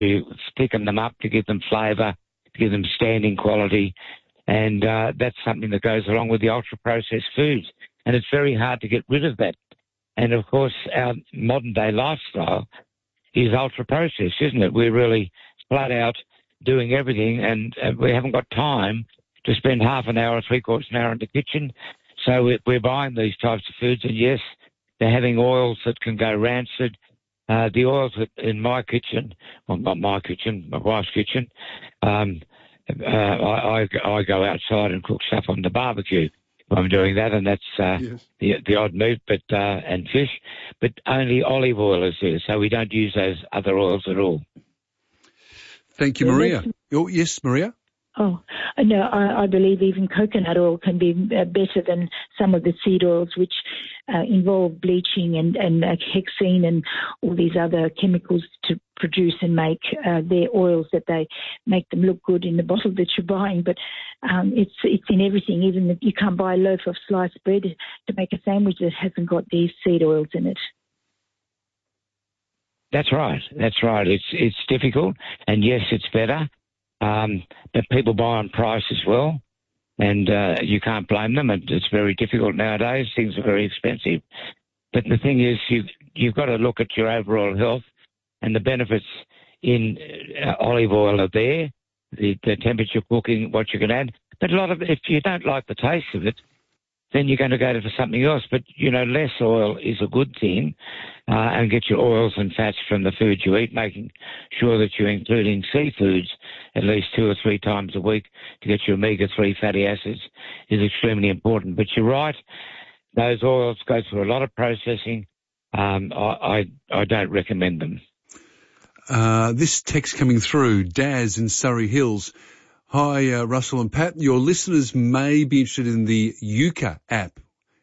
to thicken them up, to give them flavour, to give them standing quality. And that's something that goes along with the ultra-processed foods. And it's very hard to get rid of that. And, of course, our modern-day lifestyle is ultra-processed, isn't it? We're really flat out doing everything, and we haven't got time to spend half an hour or three-quarters of an hour in the kitchen. So we're buying these types of foods, and, yes, they're having oils that can go rancid. The oils that in my kitchen, well, not my kitchen, my wife's kitchen, I go outside and cook stuff on the barbecue. I'm doing that, and that's the odd meat, but and fish, but only olive oil is there, so we don't use those other oils at all. Thank you, Maria. Oh, yes, Maria? Oh, no, I believe even coconut oil can be better than some of the seed oils, which involve bleaching and hexene and all these other chemicals to produce and make their oils, that they make them look good in the bottle that you're buying. But it's in everything. Even you can't buy a loaf of sliced bread to make a sandwich that hasn't got these seed oils in it. That's right. It's difficult, and yes, it's better. But people buy on price as well, and you can't blame them. It's very difficult nowadays. Things are very expensive. But the thing is, you've got to look at your overall health, and the benefits in olive oil are there, the temperature cooking, what you can add. But if you don't like the taste of it, then you're going to go for something else. But, less oil is a good thing, and get your oils and fats from the food you eat, making sure that you're including seafoods at least 2 or 3 times a week to get your omega-3 fatty acids is extremely important. But you're right, those oils go through a lot of processing. I don't recommend them. This text coming through, Daz in Surrey Hills. Hi, Russell and Pat. Your listeners may be interested in the Yuka app,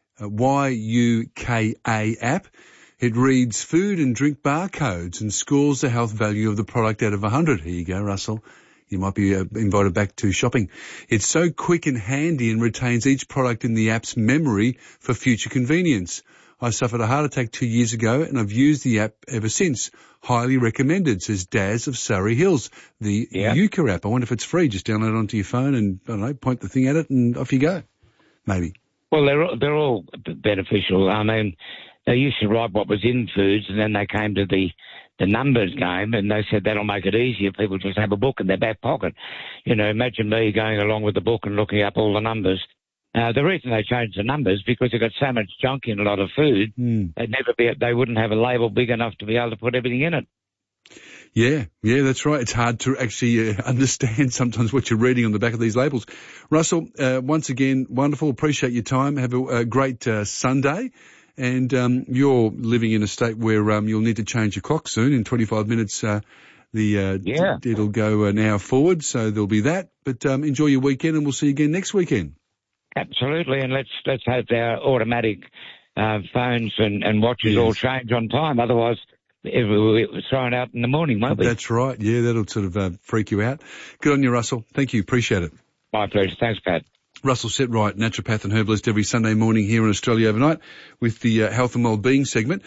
Y-U-K-A app. It reads food and drink barcodes and scores the health value of the product out of 100. Here you go, Russell. You might be invited back to shopping. It's so quick and handy and retains each product in the app's memory for future convenience. I suffered a heart attack 2 years ago and I've used the app ever since. Highly recommended, says Daz of Surrey Hills. The Yuka app. I wonder if it's free. Just download it onto your phone and, I don't know, point the thing at it and off you go. Maybe. Well, they're all beneficial. I mean, they used to write what was in foods, and then they came to the numbers game, and they said that'll make it easier. People just have a book in their back pocket. Imagine me going along with the book and looking up all the numbers. The reason they changed the numbers because they've got so much junk in a lot of food, they wouldn't have a label big enough to be able to put everything in it. Yeah, that's right. It's hard to actually understand sometimes what you're reading on the back of these labels. Russell, once again, wonderful. Appreciate your time. Have a great Sunday. And you're living in a state where you'll need to change your clock soon. In 25 minutes, it'll go an hour forward, so there'll be that. But enjoy your weekend, and we'll see you again next weekend. Absolutely, and let's hope our automatic phones and watches all change on time. Otherwise, we're thrown out in the morning, won't we? That's right. Yeah, that'll sort of freak you out. Good on you, Russell. Thank you. Appreciate it. My pleasure. Thanks, Pat. Russell Setright, naturopath and herbalist, every Sunday morning here in Australia Overnight with the health and wellbeing segment.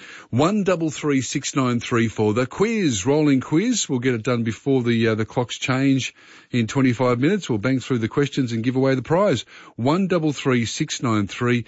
133693 the quiz, rolling quiz. We'll get it done before the clocks change in 25 minutes. We'll bang through the questions and give away the prize. 133693,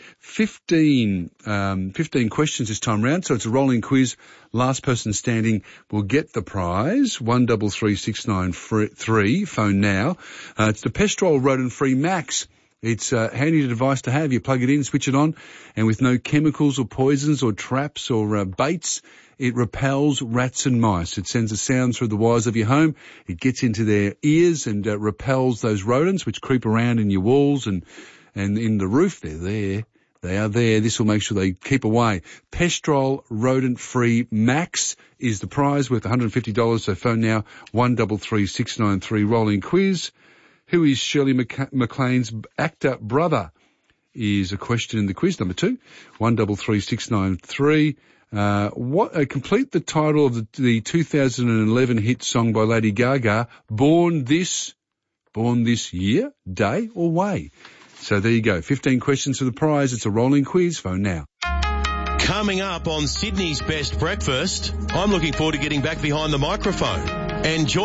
15 questions this time round. So it's a rolling quiz. Last person standing will get the prize. 133693. Phone now. It's the Pestrol Rodent-Free Max. It's a handy device to have. You plug it in, switch it on, and with no chemicals or poisons or traps or baits, it repels rats and mice. It sends a sound through the wires of your home. It gets into their ears and repels those rodents which creep around in your walls and in the roof. They're there. They are there. This will make sure they keep away. Pestrol Rodent-Free Max is the prize, worth $150. So phone now, 133693, rolling quiz. Who is Shirley MacLaine's actor brother? Is a question in the quiz. Number 2, 133693. Complete the title of the 2011 hit song by Lady Gaga, Born This Year, Day or Way. So there you go. 15 questions for the prize. It's a rolling quiz. Phone now. Coming up on Sydney's Best Breakfast, I'm looking forward to getting back behind the microphone. Enjoy